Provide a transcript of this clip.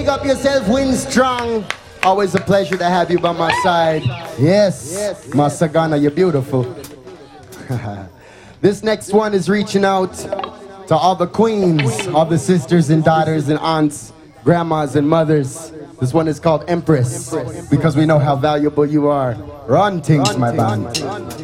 up yourself, win strong. Always a pleasure to have you by my side. Yes, Masagana, you're beautiful. This next one is reaching out to all the queens, all the sisters and daughters and aunts, grandmas and mothers. This one is called Empress, because we know how valuable you are. Run things, my band.